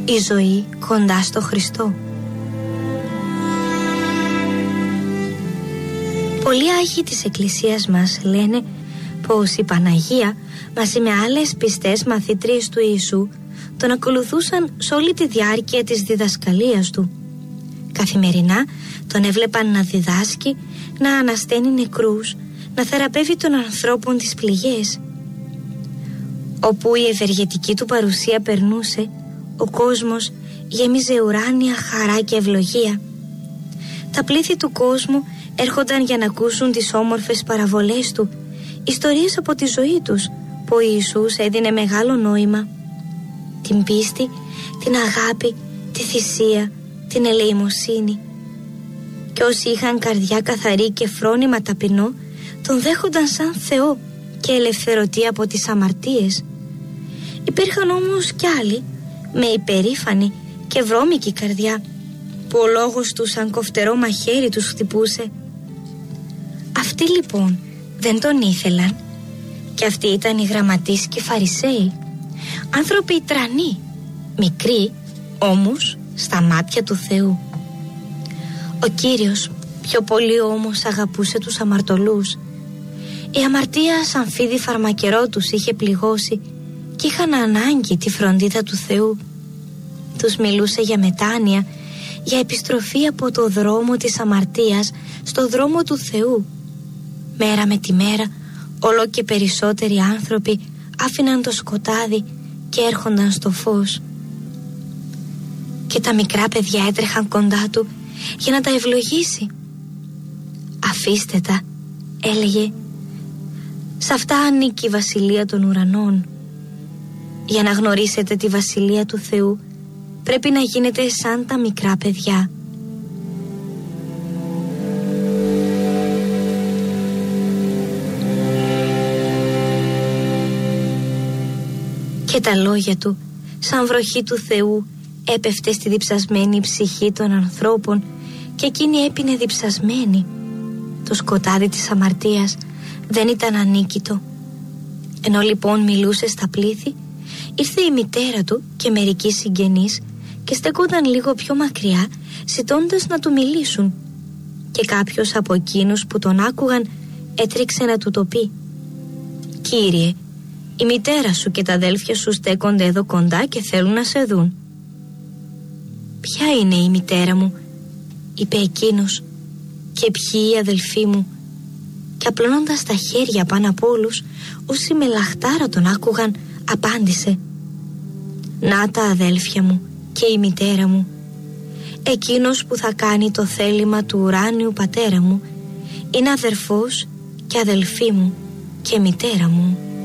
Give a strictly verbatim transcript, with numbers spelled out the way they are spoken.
Η ζωή κοντά στο Χριστό. Πολλοί άγιοι της Εκκλησίας μας λένε πως η Παναγία μαζί με άλλες πιστές μαθήτριες του Ιησού τον ακολουθούσαν σε όλη τη διάρκεια της διδασκαλίας του. Καθημερινά τον έβλεπαν να διδάσκει, να ανασταίνει νεκρούς, να θεραπεύει των ανθρώπων τις πληγές. Όπου η ευεργετική του παρουσία περνούσε, ο κόσμος γέμιζε ουράνια χαρά και ευλογία. Τα πλήθη του κόσμου έρχονταν για να ακούσουν τις όμορφες παραβολές του, ιστορίες από τη ζωή τους που ο Ιησούς έδινε μεγάλο νόημα. Την πίστη, την αγάπη, τη θυσία, την ελεημοσύνη. Και όσοι είχαν καρδιά καθαρή και φρόνημα ταπεινό, τον δέχονταν σαν Θεό και ελευθερωτή από τις αμαρτίες. Υπήρχαν όμως κι άλλοι με υπερήφανη και βρώμικη καρδιά, που ο λόγος του σαν κοφτερό μαχαίρι τους χτυπούσε. Αυτοί λοιπόν δεν τον ήθελαν, και αυτοί ήταν οι γραμματείς και οι Φαρισαίοι, άνθρωποι τρανοί, μικροί όμως στα μάτια του Θεού. Ο Κύριος πιο πολύ όμως αγαπούσε τους αμαρτωλούς. Η αμαρτία σαν φίδι φαρμακερό τους είχε πληγώσει και είχαν ανάγκη τη φροντίδα του Θεού. Τους μιλούσε για μετάνοια, για επιστροφή από το δρόμο της αμαρτίας στο δρόμο του Θεού. Μέρα με τη μέρα όλο και περισσότεροι άνθρωποι άφηναν το σκοτάδι και έρχονταν στο φως. Και τα μικρά παιδιά έτρεχαν κοντά του για να τα ευλογήσει. «Αφήστε τα», έλεγε, «σ' αυτά ανήκει η βασιλεία των ουρανών. Για να γνωρίσετε τη βασιλεία του Θεού πρέπει να γίνετε σαν τα μικρά παιδιά». Και τα λόγια του σαν βροχή του Θεού έπεφτε στη διψασμένη ψυχή των ανθρώπων και εκείνη έπινε διψασμένη. Το σκοτάδι της αμαρτίας δεν ήταν ανίκητο. Ενώ λοιπόν μιλούσε στα πλήθη, ήρθε η μητέρα του και μερικοί συγγενείς και στεκόταν λίγο πιο μακριά, ζητώντας να του μιλήσουν. Και κάποιος από εκείνους που τον άκουγαν έτρεξε να του το πει. «Κύριε, η μητέρα σου και τα αδέλφια σου στέκονται εδώ κοντά και θέλουν να σε δουν». «Ποια είναι η μητέρα μου?» είπε εκείνος, «και ποιοι οι αδελφοί μου?» Και απλώνοντας τα χέρια πάνω από όλους, όσοι με λαχτάρα τον άκουγαν, απάντησε. «Να τα αδέλφια μου και η μητέρα μου. Εκείνος που θα κάνει το θέλημα του ουράνιου πατέρα μου είναι αδερφός και αδελφή μου και μητέρα μου».